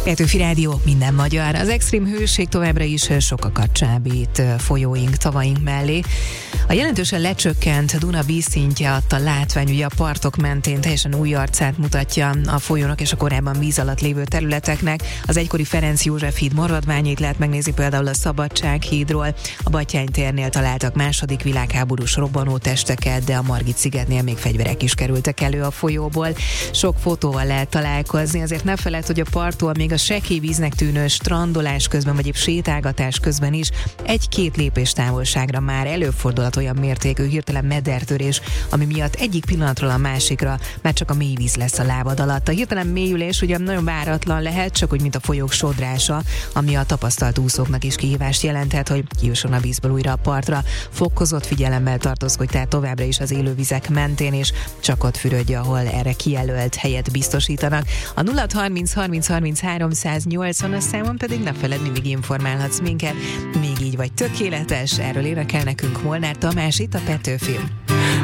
Petőfi Rádió, minden magyar. Az extrém hőség továbbra is sokakat csábít folyóink, tavaink mellé. A jelentősen lecsökkent Duna vízszintje adta látvány, ugye a partok mentén teljesen új arcát mutatja a folyónak és a korábban víz alatt lévő területeknek. Az egykori Ferenc József híd maradványait lehet megnézni például a Szabadsághídról. A Batthyány térnél találtak második világháborús robbanótesteket, de a Margit-szigetnél még fegyverek is kerültek elő a folyóból. Sok fotóval lehet találkozni, azért ne feledd, hogy a parttól még a sekély víznek tűnő strandolás közben vagy épp sétálgatás közben is egy-két lépés távolságra már előfordulhat olyan mértékű hirtelen medertörés, ami miatt egyik pillanatról a másikra már csak a mély víz lesz a lábad alatt. A hirtelen mélyülés ugye nagyon váratlan lehet, csak úgy mint a folyók sodrása, ami a tapasztalt úszóknak is kihívást jelenthet, hogy kijusson a vízből újra a partra. Fokozott figyelemmel tartózkodj tehát továbbra is az élővizek mentén, és csak ott fürödj, ahol erre kijelölt helyet biztosítanak. A 0630 30 30 380 számon pedig ne feledd, mindig informálhatsz minket. Még így vagy tökéletes, erről énekel nekünk Molnár Tamás itt a Petőfin.